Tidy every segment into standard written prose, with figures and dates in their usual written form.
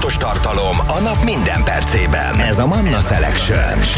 folyamatos tartalom a nap minden percében. Ez a Manna Selection. 98.6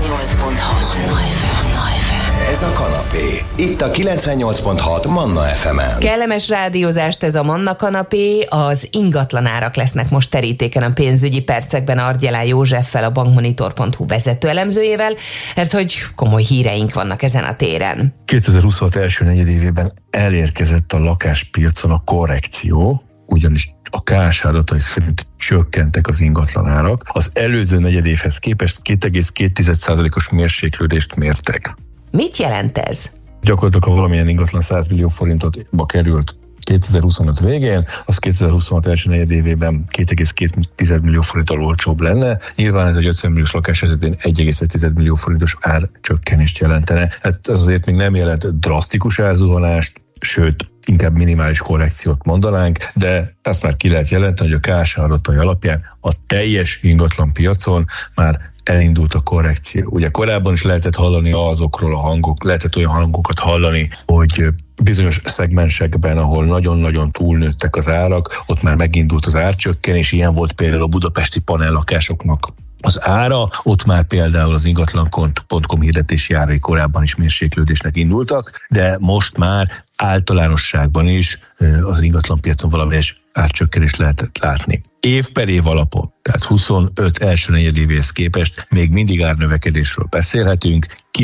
Ez a kanapé. Itt a 98.6 Manna FM-en. Kellemes rádiózást ez a Manna kanapé. Az ingatlanárak lesznek most terítéken a pénzügyi percekben Argyelán Józseffel, a bankmonitor.hu vezető elemzőjével, mert hogy komoly híreink vannak ezen a téren. 2026 első negyedévében elérkezett a lakáspiacon a korrekció, ugyanis a KSH adatai szerint csökkentek az ingatlanárak. Az előző negyedévhez képest 2,2%-os mérséklődést mértek. Mit jelent ez? Gyakorlatilag, ha valamilyen ingatlan 100 millió forintba került 2025 végén, az 2026 első negyedévében 2,2 millió forinttal olcsóbb lenne. Nyilván ez egy 50 milliós lakás esetén 1,1 millió forintos árcsökkenést jelentene. Hát ez azért még nem jelent drasztikus árzuhanást, sőt, inkább minimális korrekciót mondanánk, de ezt már ki lehet jelenteni, hogy a KSH adatai alapján a teljes ingatlan piacon már elindult a korrekció. Ugye korábban is lehetett hallani lehetett olyan hangokat hallani, hogy bizonyos szegmensekben, ahol nagyon-nagyon túlnőttek az árak, ott már megindult az árcsökkenés, ilyen volt például a budapesti panellakásoknak az ára, ott már például az ingatlan.com hirdetési árai korábban is mérséklődésnek indultak, de most már általánosságban is az ingatlanpiacon valamelyes árcsökkenést lehetett látni. Év per év alapon, tehát 25 első negyedévéhez képest még mindig árnövekedésről beszélhetünk,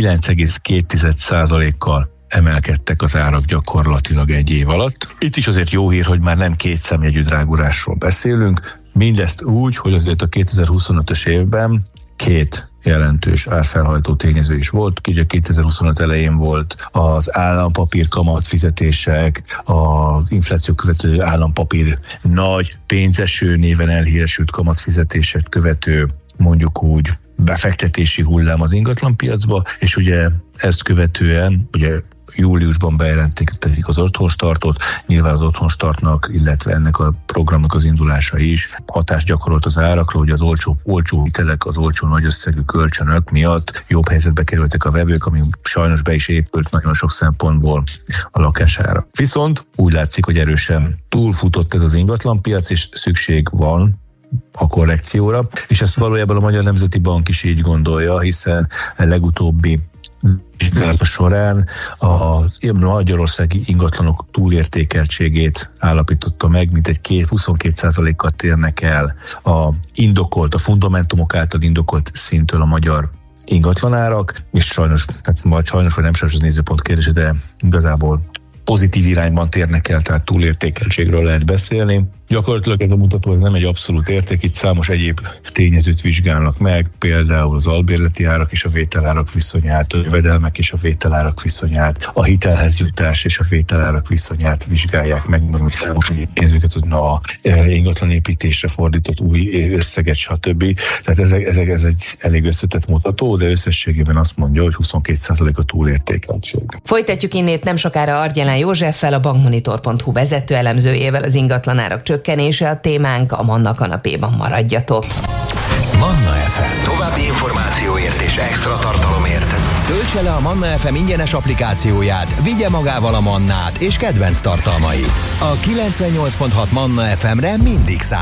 9,2%-kal emelkedtek az árak gyakorlatilag egy év alatt. Itt is azért jó hír, hogy már nem kétszámjegyű drágulásról beszélünk, mindezt úgy, hogy azért a 2025-ös évben két jelentős árfelhajtó tényező is volt. Ugye 2025 elején volt az állampapír kamat fizetések, az infláció követő állampapír nagy pénzeső néven elhíresült kamatfizetések követő, mondjuk úgy, befektetési hullám az ingatlanpiacba, és ugye ezt követően, ugye júliusban bejelentették az otthonstartot, nyilván az otthonstartnak, illetve ennek a programnak az indulása is hatást gyakorolt az árakra, hogy az olcsó hitelek, az olcsó nagy összegű kölcsönök miatt jobb helyzetbe kerültek a vevők, ami sajnos be is épült nagyon sok szempontból a lakására. Viszont úgy látszik, hogy erősen túlfutott ez az ingatlanpiac, és szükség van a korrekcióra, és ezt valójában a Magyar Nemzeti Bank is így gondolja, hiszen a legutóbbi vizsgálata során a magyarországi ingatlanok túlértékeltségét állapította meg, mint egy 22%-kal térnek el a fundamentumok által indokolt szintől a magyar ingatlanárak, és sajnos vagy nem sajnos az nézőpont kérdése, de igazából pozitív irányban térnek el, tehát túlértékeltségről lehet beszélni. Gyakorlatilag ez a mutató nem egy abszolút érték, itt számos egyéb tényezőt vizsgálnak meg, például az albérleti árak és a vételárak viszonyát, a jövedelmek és a vételárak viszonyát, a hitelhez jutás és a vételárak viszonyát vizsgálják meg, mert számos egyéb tényezőket, hogy ingatlan építésre fordított új összeget, stb. Tehát ez egy elég összetett mutató, de összességében azt mondja, hogy 22% a túlértékeltség. Folytatjuk innét nem sokára Argyelán Józseffel, a bankmonitor.hu vezető elemzőjével. Az ingatlanárak csökkenése a témánk, a Manna kanapéban maradjatok. Manna FM. További információért és extra tartalomért töltse le a Manna FM ingyenes applikációját, vigye magával a Mannát és kedvenc tartalmait. A 98.6 Manna FM-re mindig számít.